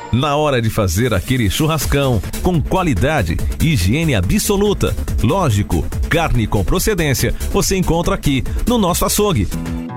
Na hora de fazer aquele churrascão, com qualidade e higiene absoluta. Lógico, carne com procedência você encontra aqui no nosso açougue.